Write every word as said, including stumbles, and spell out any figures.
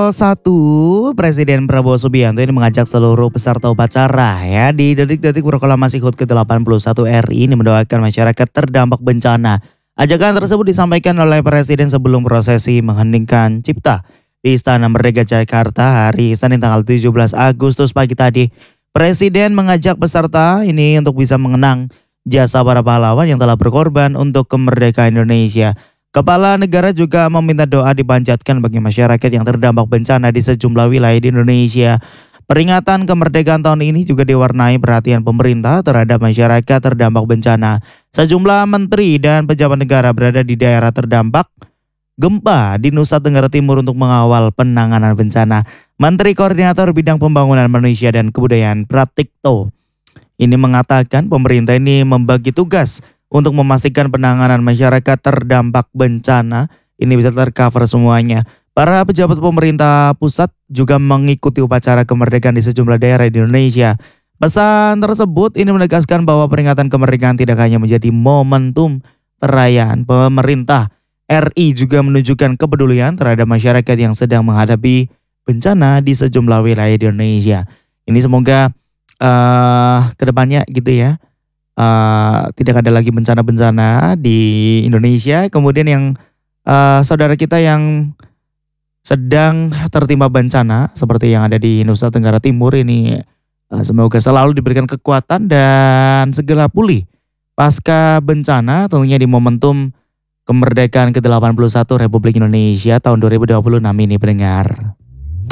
tanggal satu, Presiden Prabowo Subianto ini mengajak seluruh peserta upacara ya di detik-detik proklamasi H U T ke delapan puluh satu R I ini mendoakan masyarakat terdampak bencana. Ajakan tersebut disampaikan oleh Presiden sebelum prosesi mengheningkan cipta di Istana Merdeka Jakarta hari Senin tanggal tujuh belas Agustus pagi tadi. Presiden mengajak peserta ini untuk bisa mengenang jasa para pahlawan yang telah berkorban untuk kemerdekaan Indonesia. Kepala negara juga meminta doa dipanjatkan bagi masyarakat yang terdampak bencana di sejumlah wilayah di Indonesia. Peringatan kemerdekaan tahun ini juga diwarnai perhatian pemerintah terhadap masyarakat terdampak bencana. Sejumlah menteri dan pejabat negara berada di daerah terdampak gempa di Nusa Tenggara Timur untuk mengawal penanganan bencana. Menteri Koordinator Bidang Pembangunan Manusia dan Kebudayaan Pratikto ini mengatakan pemerintah ini membagi tugas untuk memastikan penanganan masyarakat terdampak bencana ini bisa tercover semuanya. Para pejabat pemerintah pusat juga mengikuti upacara kemerdekaan di sejumlah daerah di Indonesia. Pesan tersebut ini menegaskan bahwa peringatan kemerdekaan tidak hanya menjadi momentum perayaan. Pemerintah R I juga menunjukkan kepedulian terhadap masyarakat yang sedang menghadapi bencana di sejumlah wilayah di Indonesia. Ini semoga uh, kedepannya gitu ya. Uh, tidak ada lagi bencana-bencana di Indonesia. Kemudian yang uh, saudara kita yang sedang tertimpa bencana seperti yang ada di Nusa Tenggara Timur ini uh, semoga selalu diberikan kekuatan dan segera pulih pasca bencana, tentunya di momentum kemerdekaan ke delapan puluh satu Republik Indonesia tahun dua ribu dua puluh enam ini pendengar.